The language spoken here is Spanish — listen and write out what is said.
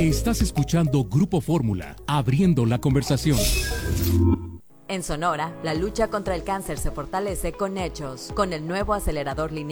Estás escuchando Grupo Fórmula, abriendo la conversación. En Sonora, la lucha contra el cáncer se fortalece con hechos. Con el nuevo acelerador lineal